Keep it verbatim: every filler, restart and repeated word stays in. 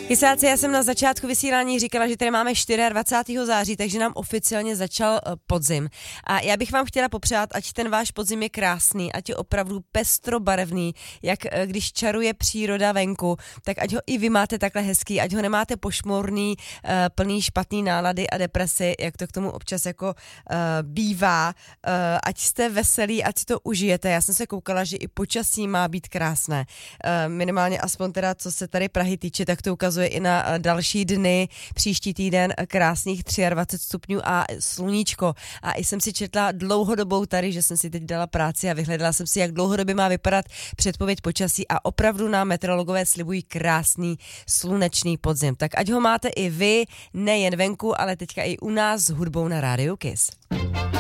Kysáci, já jsem na začátku vysílání říkala, že tady máme dvacátého čtvrtého září, takže nám oficiálně začal podzim. A já bych vám chtěla popřát, ať ten váš podzim je krásný, ať je opravdu pestrobarevný, jak když čaruje příroda venku, tak ať ho i vy máte takhle hezký, ať ho nemáte pošmorný, plný špatný nálady a depresy, jak to k tomu občas jako uh, bývá. Uh, ať jste veselí, ať si to užijete. Já jsem se koukala, že i počasí má být krásné. Uh, minimálně aspoň teda, co se tady Prahy týče, tak to ukazuje i na další dny, příští týden krásných dvacet tři stupňů a sluníčko. A i jsem si četla dlouhodobou tady, že jsem si teď dala práci a vyhledala jsem si, jak dlouhodobě má vypadat předpověď počasí a opravdu nám meteorologové slibují krásný slunečný podzim. Tak ať ho máte i vy, nejen venku, ale teďka i u nás s hudbou na Rádiu Kiss.